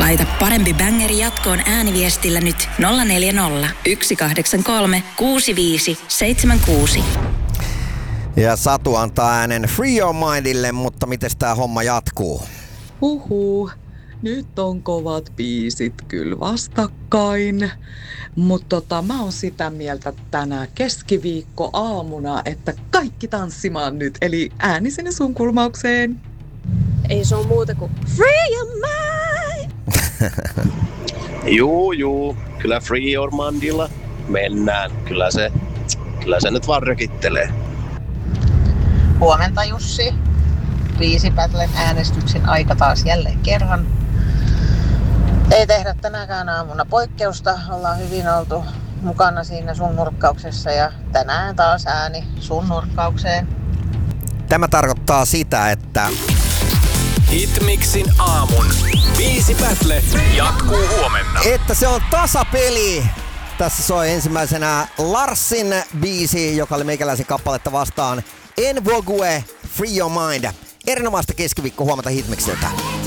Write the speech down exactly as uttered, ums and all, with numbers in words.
Laita parempi bängeri jatkoon ääniviestillä nyt nolla neljä nolla, yksi kahdeksan kolme, kuusi viisi seitsemän kuusi. Ja Satu antaa äänen Free Your Mindille, mutta miten tää homma jatkuu? Huhhuh, nyt on kovat biisit kyllä vastakkain. Mutta tota, mä oon sitä mieltä tänä keskiviikko aamuna, että kaikki tanssimaan nyt. Eli ääni sinne sun kulmaukseen. Ei se on muuta kuin Free Your Mind! Juu, juu. Kyllä Free Your Mindilla mennään. Kyllä se, kyllä se nyt vaan rökittelee. Huomenta Jussi. Biisipätlen äänestyksen aika taas jälleen kerran. Ei tehdä tänäkään aamuna poikkeusta. Ollaan hyvin oltu mukana siinä sun nurkkauksessa ja tänään taas ääni sun nurkkaukseen. Tämä tarkoittaa sitä, että Hitmixin aamun biisipätle jatkuu huomenna. Että se on tasapeli. Tässä soi ensimmäisenä Larsin biisi, joka oli meikäläisen kappaletta vastaan. En Vogue, Free Your Mind. Erinomaista keskiviikko huomenta Hitmixiltä.